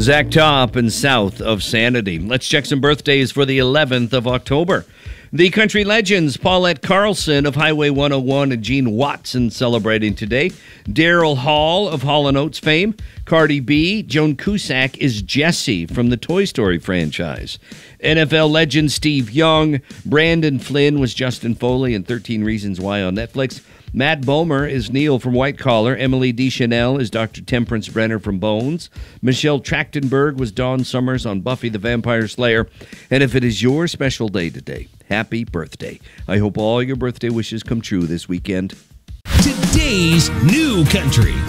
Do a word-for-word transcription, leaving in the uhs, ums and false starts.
Zach Top and south of Sanity. Let's check some birthdays for the eleventh of October. The country legends Paulette Carlson of Highway one oh one and Gene Watson celebrating today. Daryl Hall of Hall and Oates fame. Cardi B. Joan Cusack is Jessie from the Toy Story franchise. N F L legend Steve Young. Brandon Flynn was Justin Foley in thirteen Reasons Why on Netflix. Matt Bomer is Neil from White Collar. Emily Deschanel is Doctor Temperance Brenner from Bones. Michelle Trachtenberg was Dawn Summers on Buffy the Vampire Slayer. And if it is your special day today, happy birthday. I hope all your birthday wishes come true this weekend. Today's New Country.